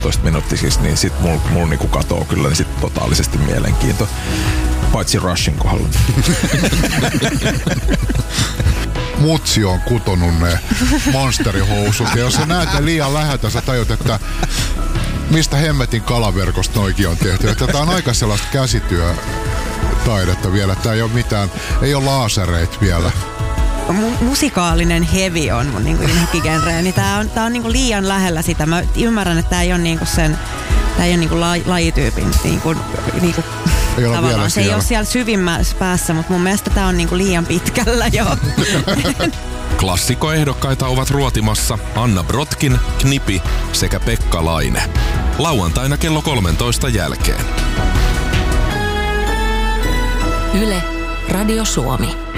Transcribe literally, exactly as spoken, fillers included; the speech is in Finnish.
puolitoista minuuttisiksi, niin sit mulla mul niinku katoo kyllä niin sit totaalisesti mielenkiinto. Paitsi Rushin kohdalla. Mutsi on kutonut ne monsterihousut. Ja jos sä näet ne liian läheltä, sä tajut, että mistä hemmetin kalaverkosta noikin on tehty. Että tää on aika sellaista käsityötaidetta vielä. Tää ei ole mitään, ei ole laasereita vielä. Mu- musikaalinen heavy on mun niinku inhokkigenre, niin tää on, tää on niinku liian lähellä sitä. Mä ymmärrän, että tää ei ole niinku sen, tää ei ole niinku la- lajityypin niinku, niinku ei ole vielä se siellä. ei ole siellä syvimmässä päässä, mutta mun mielestä tää on niinku liian pitkällä jo. Klassikoehdokkaita ovat ruotimassa Anna Brotkin, Knipi sekä Pekka Laine. Lauantaina kello kolmentoista jälkeen. Yle, Radio Suomi.